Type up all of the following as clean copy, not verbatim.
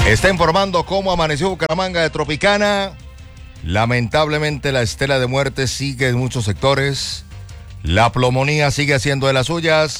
Está informando cómo amaneció Bucaramanga de Tropicana. Lamentablemente la estela de muerte sigue en muchos sectores. La plomonía sigue haciendo de las suyas.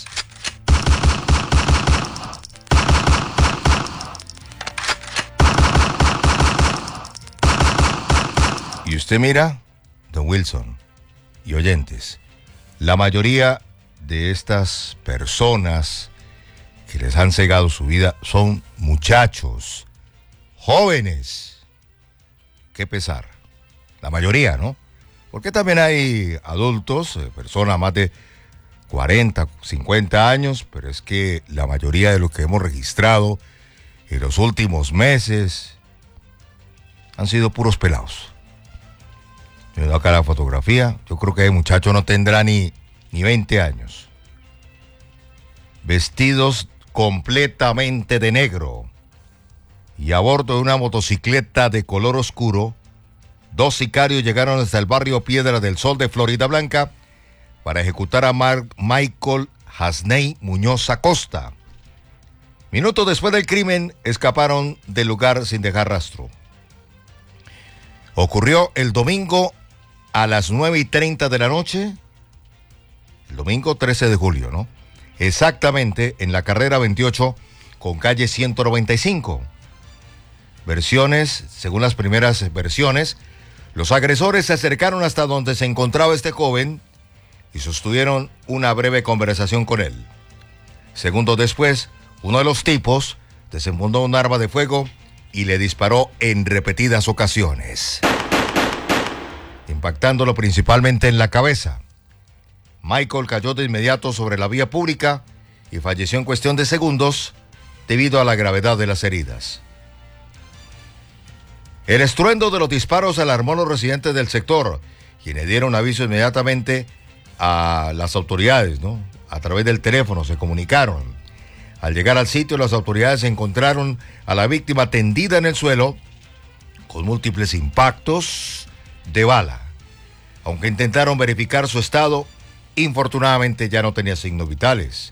Y usted mira, don Wilson y oyentes, la mayoría de estas personas que les han cegado su vida son muchachos, jóvenes. Qué pesar. La mayoría, ¿no? Porque también hay adultos, personas más de 40, 50 años, pero es que la mayoría de lo que hemos registrado en los últimos meses han sido puros pelados. Me da acá la fotografía, yo creo que el muchacho no tendrá ni 20 años. Vestidos completamente de negro y a bordo de una motocicleta de color oscuro, dos sicarios llegaron hasta el barrio Piedra del Sol de Florida Blanca para ejecutar a Michael Hasney Muñoz Acosta. Minutos después del crimen, escaparon del lugar sin dejar rastro. Ocurrió el domingo a las 9:30 de la noche, el domingo 13 de julio, ¿no? Exactamente en la carrera 28 con calle 195. Según las primeras versiones, los agresores se acercaron hasta donde se encontraba este joven y sostuvieron una breve conversación con él. Segundos después, uno de los tipos desenfundó un arma de fuego y le disparó en repetidas ocasiones, impactándolo principalmente en la cabeza. Michael cayó de inmediato sobre la vía pública y falleció en cuestión de segundos debido a la gravedad de las heridas. El estruendo de los disparos alarmó a los residentes del sector, quienes dieron aviso inmediatamente a las autoridades, ¿no? A través del teléfono se comunicaron. Al llegar al sitio, las autoridades encontraron a la víctima tendida en el suelo con múltiples impactos de bala. Aunque intentaron verificar su estado, infortunadamente ya no tenía signos vitales.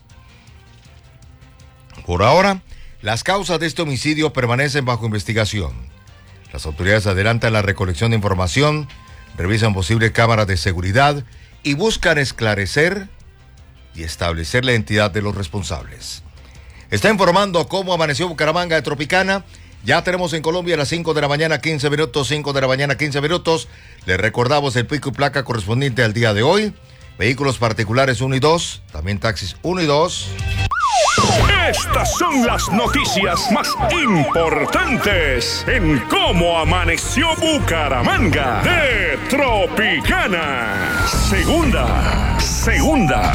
Por ahora, las causas de este homicidio permanecen bajo investigación. Las autoridades adelantan la recolección de información, revisan posibles cámaras de seguridad y buscan esclarecer y establecer la identidad de los responsables. Está informando cómo amaneció Bucaramanga de Tropicana. Ya tenemos en Colombia a las 5 de la mañana, 15 minutos, 5 de la mañana, 15 minutos. Les recordamos el pico y placa correspondiente al día de hoy. Vehículos particulares 1 y 2, también taxis 1 y 2. Estas son las noticias más importantes en cómo amaneció Bucaramanga de Tropicana. Segunda.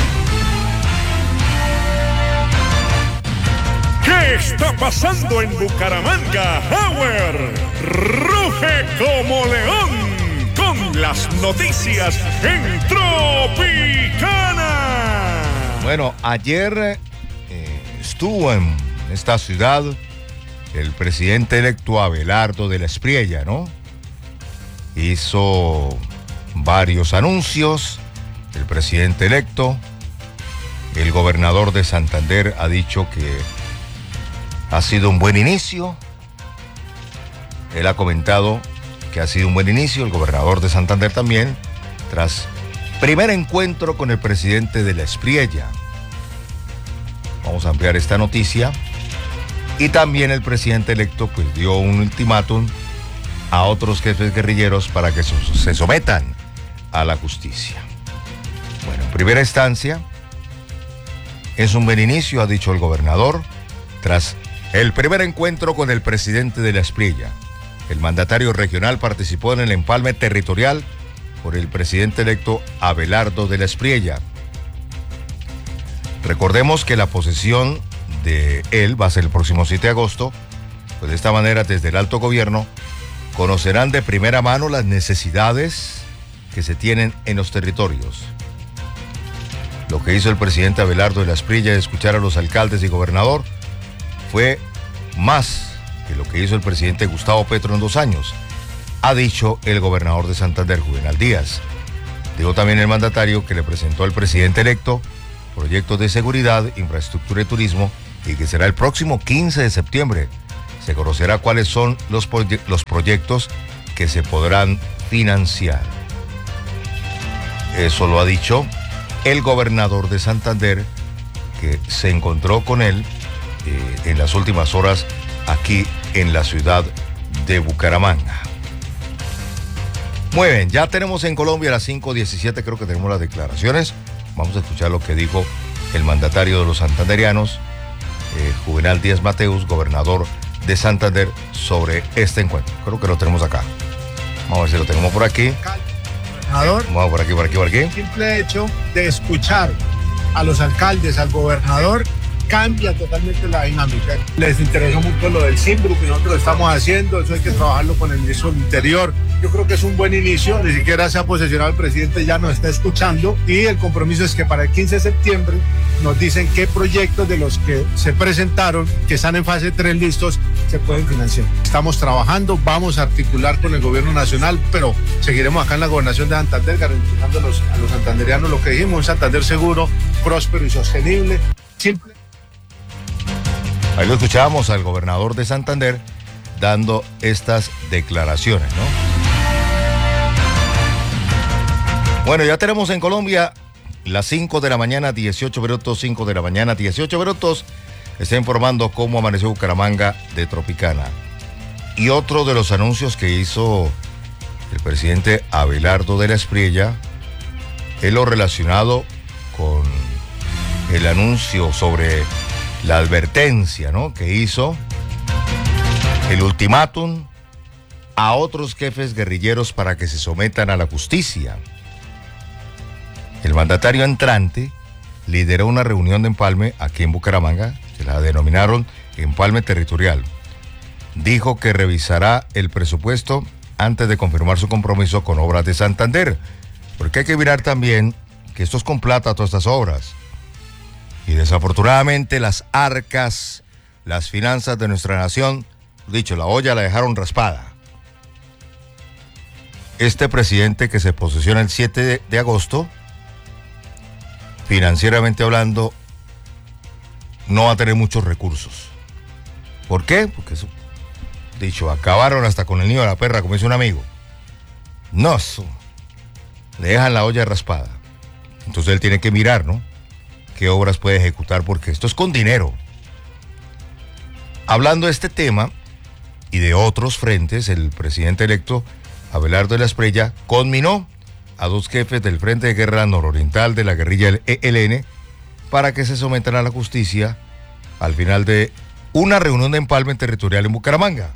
¿Qué está pasando en Bucaramanga? Howard ruge como león con las noticias en Tropicana. Bueno, ayer estuvo en esta ciudad el presidente electo Abelardo de la Espriella, ¿no? Hizo varios anuncios. El presidente electo, el gobernador de Santander ha dicho que ha sido un buen inicio. Él ha comentado que ha sido un buen inicio, el gobernador de Santander también, tras primer encuentro con el presidente de la Espriella. Vamos a ampliar esta noticia. Y también el presidente electo pues dio un ultimátum a otros jefes guerrilleros para que se sometan a la justicia. Bueno, en primera instancia, es un buen inicio, ha dicho el gobernador, tras el primer encuentro con el presidente de la Espriella. El mandatario regional participó en el empalme territorial por el presidente electo Abelardo de la Espriella. Recordemos que la posesión de él va a ser el próximo 7 de agosto, pues de esta manera desde el alto gobierno conocerán de primera mano las necesidades que se tienen en los territorios. Lo que hizo el presidente Abelardo de la Espriella de escuchar a los alcaldes y gobernador fue más que lo que hizo el presidente Gustavo Petro en 2 años, ha dicho el gobernador de Santander, Juvenal Díaz. Dijo también el mandatario que le presentó al presidente electo proyectos de seguridad, infraestructura y turismo y que será el próximo 15 de septiembre. se conocerá cuáles son los proyectos que se podrán financiar. Eso lo ha dicho el gobernador de Santander, que se encontró con él en las últimas horas aquí en la ciudad de Bucaramanga. Muy bien, ya tenemos en Colombia a las 5:17, creo que tenemos las declaraciones. Vamos a escuchar lo que dijo el mandatario de los santanderianos, Juvenal Díaz Mateus, gobernador de Santander, sobre este encuentro. Creo que lo tenemos acá. Vamos a ver si lo tenemos por aquí. Vamos por aquí. El simple hecho de escuchar a los alcaldes, al gobernador, cambia totalmente la dinámica. Les interesó mucho lo del Simbru que nosotros estamos haciendo, eso hay que trabajarlo con el ministro del Interior. Yo creo que es un buen inicio, ni siquiera se ha posesionado el presidente, ya nos está escuchando, y el compromiso es que para el 15 de septiembre nos dicen qué proyectos de los que se presentaron, que están en fase 3 listos, se pueden financiar. Estamos trabajando, vamos a articular con el gobierno nacional, pero seguiremos acá en la gobernación de Santander garantizando a los santanderianos lo que dijimos, un Santander seguro, próspero y sostenible. Ahí lo escuchábamos al gobernador de Santander dando estas declaraciones, ¿no? Bueno, ya tenemos en Colombia las 5 de la mañana, 18 minutos, 5 de la mañana, 18 minutos. Está informando cómo amaneció Bucaramanga de Tropicana. Y otro de los anuncios que hizo el presidente Abelardo de la Espriella es lo relacionado con el anuncio sobre la advertencia, ¿no?, que hizo, el ultimátum a otros jefes guerrilleros para que se sometan a la justicia. El mandatario entrante lideró una reunión de empalme aquí en Bucaramanga, que la denominaron empalme territorial. Dijo que revisará el presupuesto antes de confirmar su compromiso con Obras de Santander, porque hay que mirar también que esto es con plata todas estas obras. Y desafortunadamente las arcas, las finanzas de nuestra nación, dicho, la olla la dejaron raspada. Este presidente que se posesiona el 7 de agosto, financieramente hablando, no va a tener muchos recursos. ¿Por qué? Porque, dicho, acabaron hasta con el niño de la perra, como dice un amigo. No, le dejan la olla raspada. Entonces él tiene que mirar, ¿no?, qué obras puede ejecutar, porque esto es con dinero. Hablando de este tema y de otros frentes, el presidente electo Abelardo de la Espriella conminó a dos jefes del Frente de Guerra Nororiental de la guerrilla del ELN para que se sometan a la justicia al final de una reunión de empalme territorial en Bucaramanga.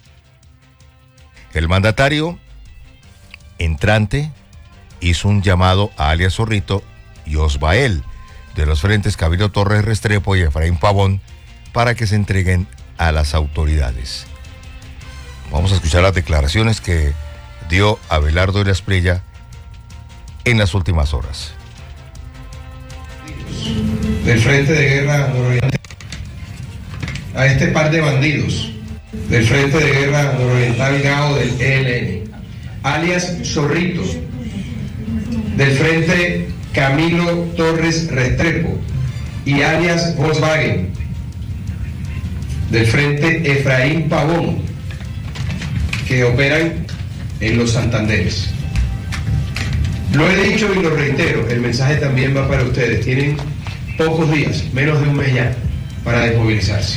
El mandatario entrante hizo un llamado a alias Zorrito y Osbael de los frentes Cabildo Torres Restrepo y Efraín Pavón para que se entreguen a las autoridades. Vamos a escuchar las declaraciones que dio Abelardo de la Espriella en las últimas horas. Del Frente de Guerra Nororiental a este par de bandidos del Frente de Guerra Nororiental GAO del ELN, alias Zorrito, del Frente Camilo Torres Restrepo y alias Volkswagen, del Frente Efraín Pavón, que operan en los Santanderes. Lo he dicho y lo reitero, el mensaje también va para ustedes. Tienen pocos días, menos de un mes ya, para desmovilizarse.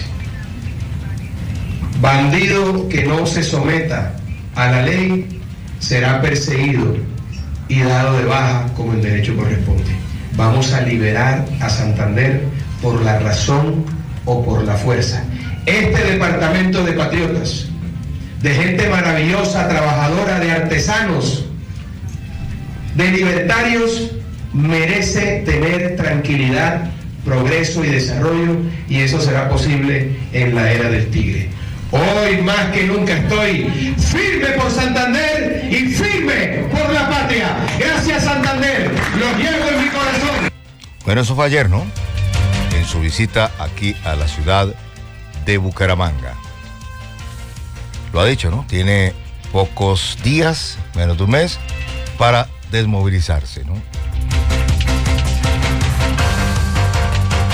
Bandido que no se someta a la ley será perseguido y dado de baja como el derecho corresponde. Vamos a liberar a Santander por la razón o por la fuerza. Este departamento de patriotas, de gente maravillosa, trabajadora, de artesanos, de libertarios, merece tener tranquilidad, progreso y desarrollo, y eso será posible en la era del tigre. Hoy más que nunca estoy firme por Santander y firme por la patria. Gracias, Santander, los llevo en mi corazón. Bueno, eso fue ayer, ¿no?, en su visita aquí a la ciudad de Bucaramanga. Lo ha dicho, ¿no?, tiene pocos días, menos de un mes, para desmovilizarse, ¿no?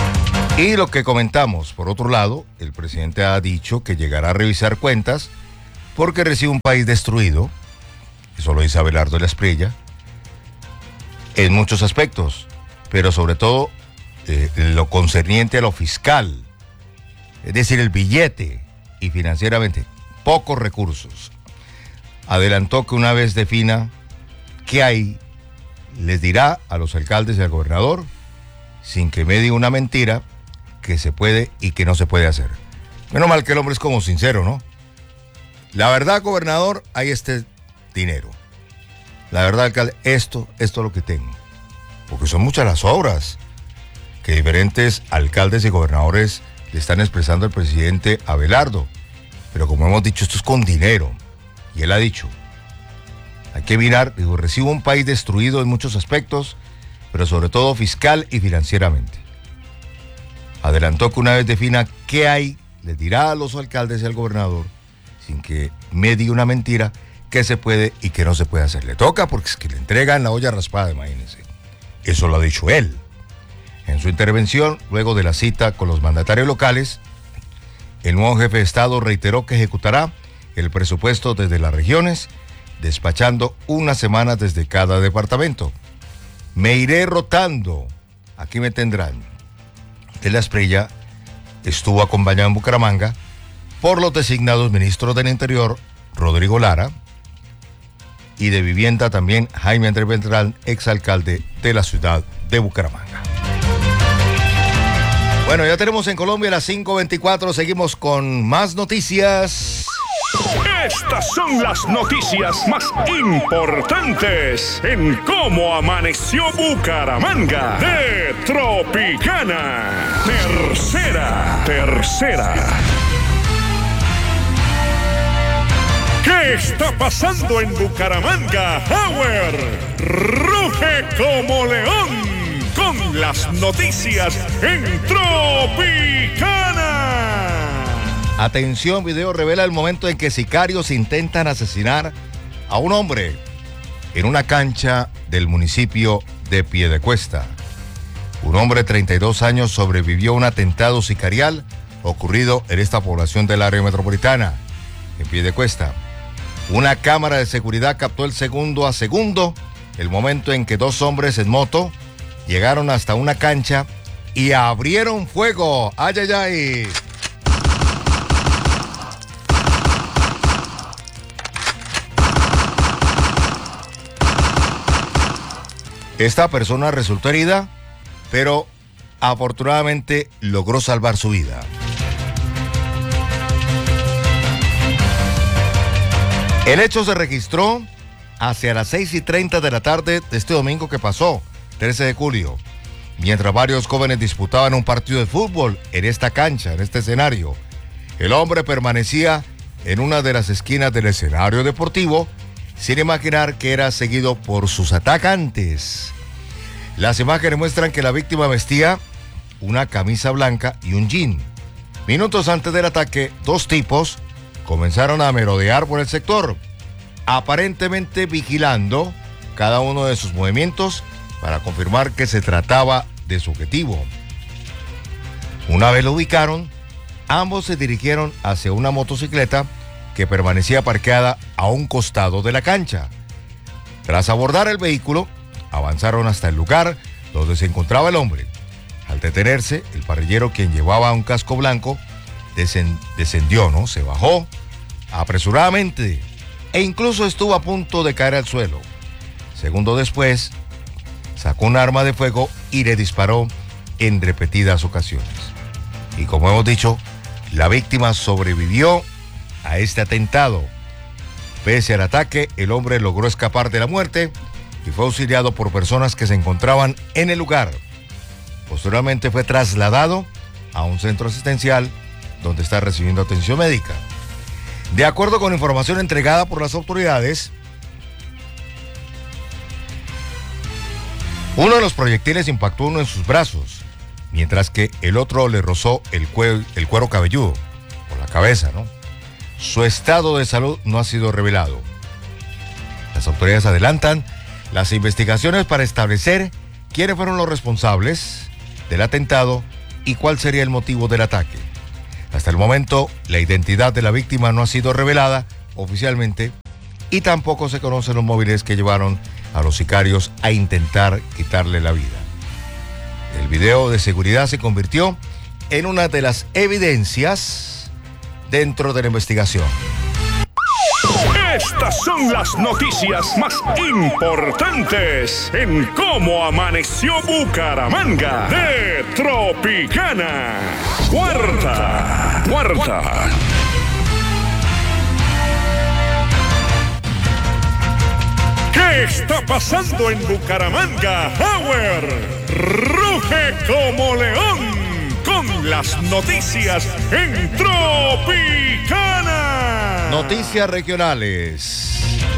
Y lo que comentamos, por otro lado, el presidente ha dicho que llegará a revisar cuentas porque recibe un país destruido, eso lo dice Abelardo de la Espriella, en muchos aspectos, pero sobre todo lo concerniente a lo fiscal, es decir, el billete y financieramente, pocos recursos. Adelantó que una vez defina qué hay, les dirá a los alcaldes y al gobernador, sin que me diga una mentira, que se puede y que no se puede hacer. Menos mal que el hombre es como sincero, ¿no? La verdad, gobernador, hay este dinero. La verdad, alcalde, esto es lo que tengo. Porque son muchas las obras que diferentes alcaldes y gobernadores le están expresando al presidente Abelardo. Pero como hemos dicho, esto es con dinero. Y él ha dicho, hay que mirar, digo, recibo un país destruido en muchos aspectos, pero sobre todo fiscal y financieramente. Adelantó que una vez defina qué hay, le dirá a los alcaldes y al gobernador, sin que me diga una mentira, qué se puede y qué no se puede hacer. Le toca porque es que le entregan la olla raspada, imagínense. Eso lo ha dicho él. En su intervención, luego de la cita con los mandatarios locales, el nuevo jefe de Estado reiteró que ejecutará el presupuesto desde las regiones, despachando unas semanas desde cada departamento. Me iré rotando, aquí me tendrán. De la Espriella estuvo acompañado en Bucaramanga por los designados ministros del Interior, Rodrigo Lara, y de Vivienda también Jaime Andrés Beltrán, exalcalde de la ciudad de Bucaramanga. Bueno, ya tenemos en Colombia las 5:24, seguimos con más noticias. Estas son las noticias más importantes en cómo amaneció Bucaramanga de Tropicana. Tercera. ¿Qué está pasando en Bucaramanga? Howard ruge como león con las noticias en Tropicana. Atención, video revela el momento en que sicarios intentan asesinar a un hombre en una cancha del municipio de Piedecuesta. Un hombre de 32 años sobrevivió a un atentado sicarial ocurrido en esta población del área metropolitana, en Piedecuesta. Una cámara de seguridad captó el segundo a segundo el momento en que dos hombres en moto llegaron hasta una cancha y abrieron fuego. ¡Ay, ay, ay! Esta persona resultó herida, pero afortunadamente logró salvar su vida. El hecho se registró hacia las 6:30 de la tarde de este domingo que pasó, 13 de julio, mientras varios jóvenes disputaban un partido de fútbol en esta cancha, en este escenario. El hombre permanecía en una de las esquinas del escenario deportivo, sin imaginar que era seguido por sus atacantes. Las imágenes muestran que la víctima vestía una camisa blanca y un jean. Minutos antes del ataque, dos tipos comenzaron a merodear por el sector, aparentemente vigilando cada uno de sus movimientos para confirmar que se trataba de su objetivo. Una vez lo ubicaron, ambos se dirigieron hacia una motocicleta que permanecía parqueada a un costado de la cancha. Tras abordar el vehículo, avanzaron hasta el lugar donde se encontraba el hombre. Al detenerse, el parrillero, quien llevaba un casco blanco, descendió, ¿no? Se bajó apresuradamente e incluso estuvo a punto de caer al suelo. Segundos después, sacó un arma de fuego y le disparó en repetidas ocasiones. Y como hemos dicho, la víctima sobrevivió a este atentado. Pese al ataque, el hombre logró escapar de la muerte y fue auxiliado por personas que se encontraban en el lugar. Posteriormente fue trasladado a un centro asistencial donde está recibiendo atención médica. De acuerdo con información entregada por las autoridades, uno de los proyectiles impactó uno en sus brazos, mientras que el otro le rozó el cuero cabelludo, por la cabeza, ¿no? Su estado de salud no ha sido revelado. Las autoridades adelantan las investigaciones para establecer quiénes fueron los responsables del atentado y cuál sería el motivo del ataque. Hasta el momento, la identidad de la víctima no ha sido revelada oficialmente y tampoco se conocen los móviles que llevaron a los sicarios a intentar quitarle la vida. El video de seguridad se convirtió en una de las evidencias dentro de la investigación. Estas son las noticias más importantes en cómo amaneció Bucaramanga de Tropicana. Cuarta. ¿Qué está pasando en Bucaramanga? Power ruge como león con las noticias en Tropicana. Noticias regionales.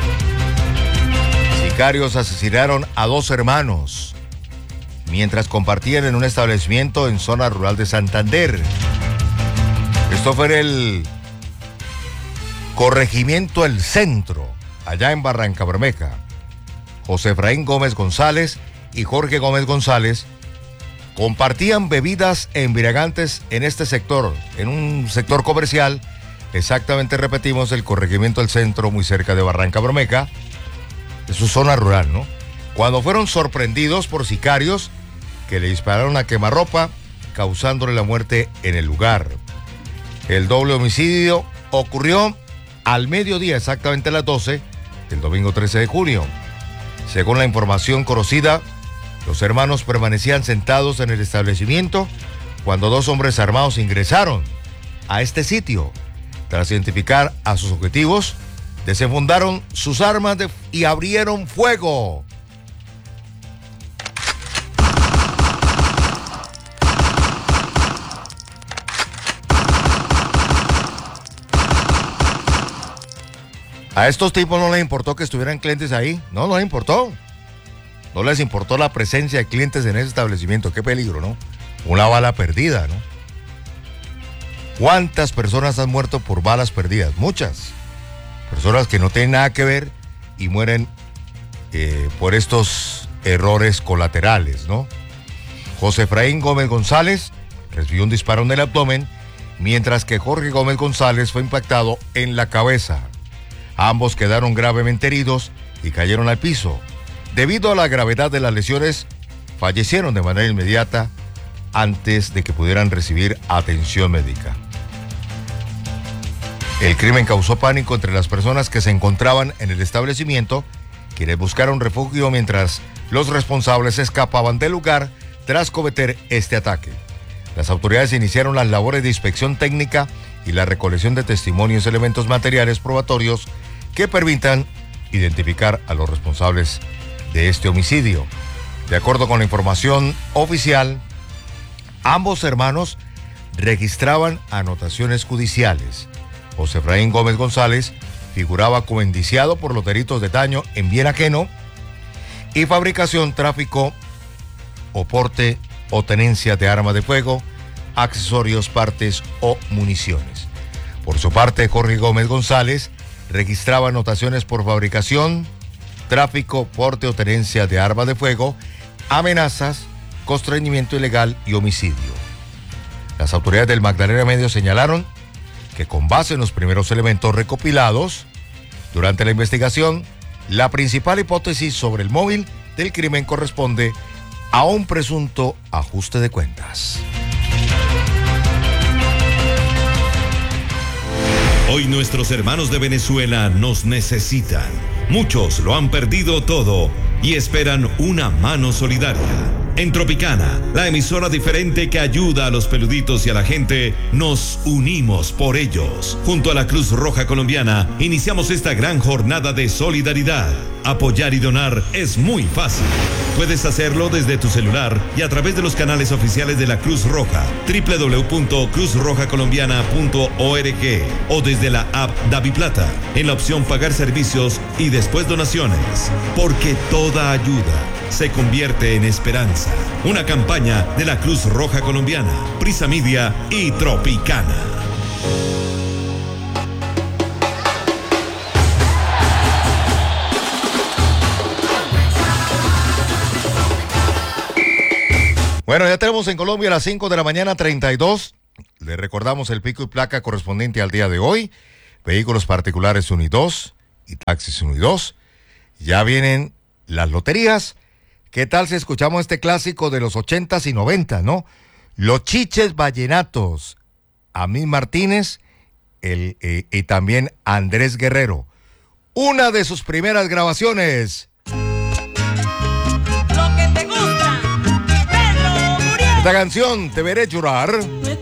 Sicarios asesinaron a 2 hermanos mientras compartían en un establecimiento en zona rural de Santander. Esto fue en el corregimiento El Centro, allá en Barrancabermeja. José Efraín Gómez González y Jorge Gómez González compartían bebidas embriagantes en este sector, en un sector comercial, exactamente repetimos, el corregimiento El Centro, muy cerca de Barrancabermeja, es su zona rural, ¿no? Cuando fueron sorprendidos por sicarios que le dispararon a quemarropa, causándole la muerte en el lugar. El doble homicidio ocurrió al mediodía, exactamente a las 12 del domingo 13 de junio. Según la información conocida, los hermanos permanecían sentados en el establecimiento cuando 2 hombres armados ingresaron a este sitio. Tras identificar a sus objetivos, desenfundaron sus armas y abrieron fuego. A estos tipos no les importó que estuvieran clientes ahí. No les importó. No les importó la presencia de clientes en ese establecimiento. Qué peligro, ¿no? Una bala perdida, ¿no? ¿Cuántas personas han muerto por balas perdidas? Muchas. Personas que no tienen nada que ver y mueren por estos errores colaterales, ¿no? José Efraín Gómez González recibió un disparo en el abdomen, mientras que Jorge Gómez González fue impactado en la cabeza. Ambos quedaron gravemente heridos y cayeron al piso. Debido a la gravedad de las lesiones, fallecieron de manera inmediata antes de que pudieran recibir atención médica. El crimen causó pánico entre las personas que se encontraban en el establecimiento, quienes buscaron refugio mientras los responsables escapaban del lugar tras cometer este ataque. Las autoridades iniciaron las labores de inspección técnica y la recolección de testimonios y elementos materiales probatorios que permitan identificar a los responsables de este homicidio. De acuerdo con la información oficial, ambos hermanos registraban anotaciones judiciales. José Efraín Gómez González figuraba como indiciado por los delitos de daño en bien ajeno y fabricación, tráfico o porte o tenencia de arma de fuego, accesorios, partes o municiones. Por su parte, Jorge Gómez González registraba anotaciones por fabricación, tráfico, porte o tenencia de arma de fuego, amenazas, constreñimiento ilegal y homicidio. Las autoridades del Magdalena Medio señalaron que con base en los primeros elementos recopilados durante la investigación, la principal hipótesis sobre el móvil del crimen corresponde a un presunto ajuste de cuentas. Hoy nuestros hermanos de Venezuela nos necesitan. Muchos lo han perdido todo y esperan una mano solidaria. En Tropicana, la emisora diferente que ayuda a los peluditos y a la gente, nos unimos por ellos. Junto a la Cruz Roja Colombiana, iniciamos esta gran jornada de solidaridad. Apoyar y donar es muy fácil. Puedes hacerlo desde tu celular y a través de los canales oficiales de la Cruz Roja, www.cruzrojacolombiana.org o desde la app DaviPlata, en la opción Pagar servicios y después donaciones. Porque toda ayuda se convierte en esperanza. Una campaña de la Cruz Roja Colombiana, Prisa Media y Tropicana. Bueno, ya tenemos en Colombia a las 5 de la mañana 32. Le recordamos el pico y placa correspondiente al día de hoy. Vehículos particulares 1 y 2 y taxis 1 y 2. Ya vienen las loterías. ¿Qué tal si escuchamos este clásico de los 80s y 90s, no? Los Chiches Vallenatos. Amí Martínez y también Andrés Guerrero. Una de sus primeras grabaciones. Lo que te gusta, Pedro Muriel. Esta canción, Te veré llorar.